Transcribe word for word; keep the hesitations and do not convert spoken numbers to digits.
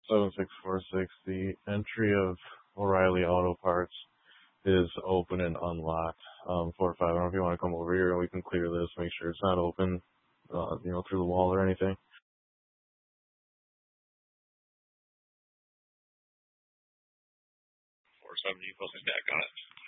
seven six four six. The entry of O'Reilly Auto Parts is open and unlocked. Um, four or five. I don't know if you want to come over here and we can clear this, make sure it's not open, uh, you know, through the wall or anything. Four seventy, posting back on it.